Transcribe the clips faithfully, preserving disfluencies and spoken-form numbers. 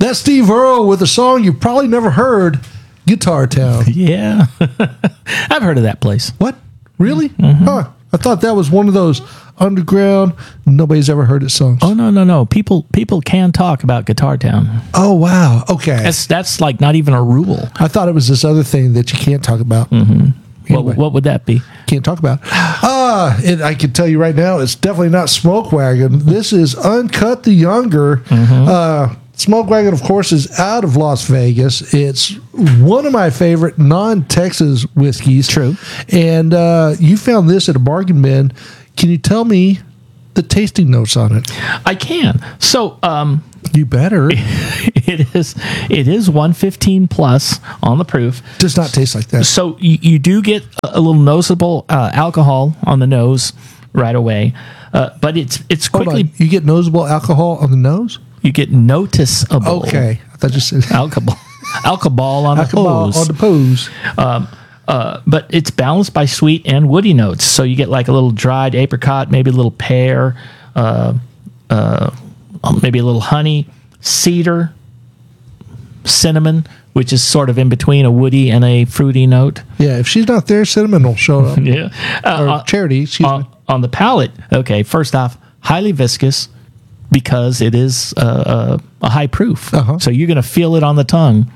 That's Steve Earle with a song you've probably never heard, Guitar Town. Yeah. I've heard of that place. What? Really? Mm-hmm. Huh. I thought that was one of those underground, nobody's ever heard it songs. Oh, no, no, no. People people can talk about Guitar Town. Oh, wow. Okay. That's, that's like not even a rule. I thought it was this other thing that you can't talk about. Mm-hmm. Anyway, what, what would that be? Can't talk about. Ah, uh, I can tell you right now, it's definitely not Smoke Wagon. This is Uncut the Younger. Mm-hmm. Uh, Smoke Wagon, of course, is out of Las Vegas. It's one of my favorite non-Texas whiskeys. True. And uh, you found this at a bargain bin. Can you tell me the tasting notes on it? I can. So, um, you better. it is it is one fifteen plus on the proof. Does not taste like that. So you, you do get a little noticeable uh, alcohol on the nose right away, uh, but it's it's Hold quickly on. You get noticeable alcohol on the nose. You get noticeable. Okay, I thought you said alcohol, alcohol on the alcohol hose. on the pose. Um, uh, but it's balanced by sweet and woody notes. So you get like a little dried apricot, maybe a little pear, uh, uh, maybe a little honey, cedar, cinnamon, which is sort of in between a woody and a fruity note. Yeah, if she's not there, cinnamon will show up. Yeah, uh, or uh, charity. Excuse on, me. on the palate. Okay, first off, highly viscous because it is uh, a, a high proof. Uh-huh. So you're going to feel it on the tongue.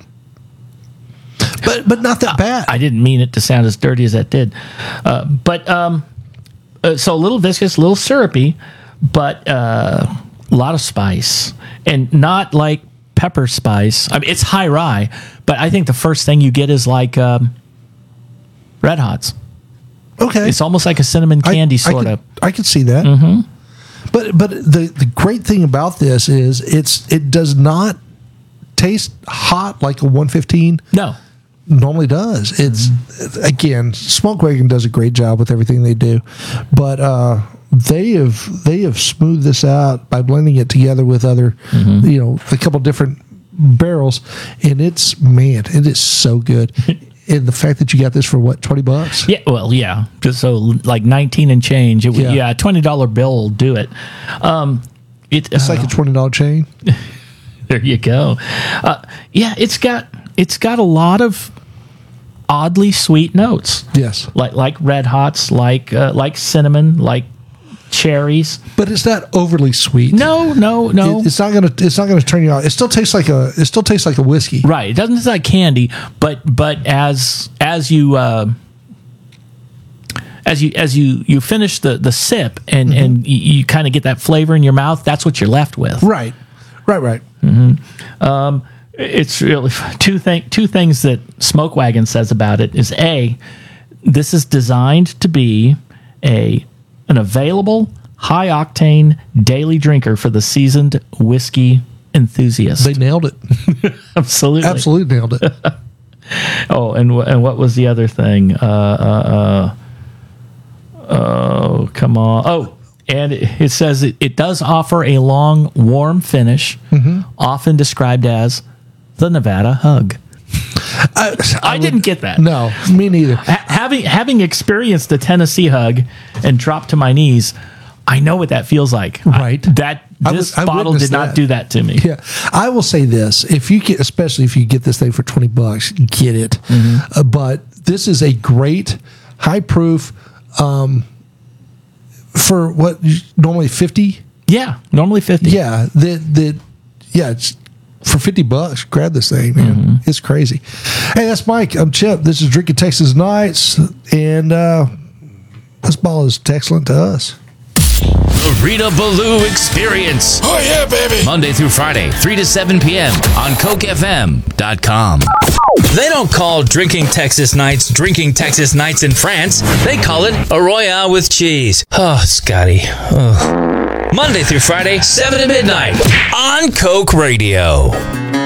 But but not that bad. I didn't mean it to sound as dirty as that did. Uh, but um, uh, so a little viscous, a little syrupy, but uh, a lot of spice, and not like pepper spice. I mean, it's high rye, but I think the first thing you get is like um, Red Hots. Okay, it's almost like a cinnamon candy, I, sort I of. could, I could see that. Mm-hmm. But but the the great thing about this is it's it does not taste hot like a one fifteen. No. Normally does. It's again, Smoke Wagon does a great job with everything they do, but uh, they have they have smoothed this out by blending it together with other, mm-hmm. you know, a couple different barrels, and it's man, it is so good. And the fact that you got this for what, twenty bucks? Yeah, well, yeah, just so like nineteen and change. It, yeah. yeah, a twenty dollar bill will do it. Um, it it's uh, like a twenty dollar chain. There you go. Uh, yeah, it's got it's got a lot of oddly sweet notes. Yes, like like Red Hots, like uh, like cinnamon, like cherries. But it's not overly sweet. No, no, no. It, it's not gonna it's not gonna turn you out. It still tastes like a it still tastes like a whiskey. Right. It doesn't taste like candy, but but as as you. Uh, As you as you, you finish the, the sip and, mm-hmm. and you, you kind of get that flavor in your mouth, that's what you're left with. Right, right, right. Mm-hmm. Um, it's really two thing two things that Smoke Wagon says about it is A, this is designed to be a an available high octane daily drinker for the seasoned whiskey enthusiast. They nailed it. Absolutely, absolutely nailed it. oh, and and what was the other thing? Uh, uh, uh, Oh, come on. Oh, and it, it says it, it does offer a long, warm finish, mm-hmm. often described as the Nevada hug. I, I, I didn't get that. No, me neither. Ha- having having experienced the Tennessee hug and dropped to my knees, I know what that feels like. Right. I, that this I was, bottle did not that. do that to me. Yeah, I will say this: if you get, especially if you get this thing for twenty bucks, get it. Mm-hmm. Uh, but this is a great high proof. Um, for what normally fifty? Yeah, normally fifty. Yeah, the the yeah, it's for fifty bucks. Grab this thing, man. Mm-hmm. It's crazy. Hey, that's Mike. I'm Chip. This is Drinking Texas Nights, and uh, this ball is excellent to us. The Rita Ballou Experience. Oh, yeah, baby. Monday through Friday, three to seven p.m. on Coke F M dot com. They don't call Drinking Texas Nights Drinking Texas Nights in France. They call it a Royale with cheese. Oh, Scotty. Oh. Monday through Friday, seven to midnight on Coke Radio.